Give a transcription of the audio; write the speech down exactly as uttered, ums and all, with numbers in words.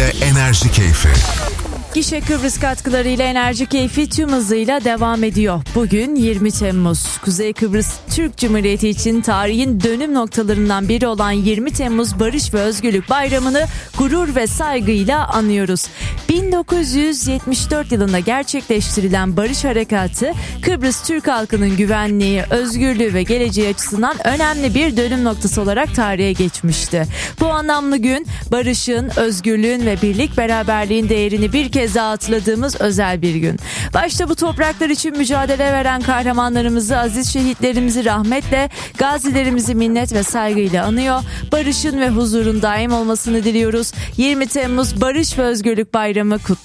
katkılarıyla Enerji Keyfi. Gişe Kıbrıs katkılarıyla Enerji Keyfi tüm hızıyla devam ediyor. Bugün yirmi Temmuz. Kuzey Kıbrıs Türk Cumhuriyeti için tarihin dönüm noktalarından biri olan yirmi Temmuz Barış ve Özgürlük Bayramı'nı gurur ve saygıyla anıyoruz. bin dokuz yüz yetmiş dört yılında gerçekleştirilen Barış Harekatı, Kıbrıs Türk halkının güvenliği, özgürlüğü ve geleceği açısından önemli bir dönüm noktası olarak tarihe geçmişti. Bu anlamlı gün, barışın, özgürlüğün ve birlik beraberliğin değerini bir kez daha hatırladığımız özel bir gün. Başta bu topraklar için mücadele veren kahramanlarımızı, aziz şehitlerimizi rahmetle, gazilerimizi minnet ve saygıyla anıyor. Barışın ve huzurun daim olmasını diliyoruz. yirmi Temmuz Barış ve Özgürlük Bayramı kutlu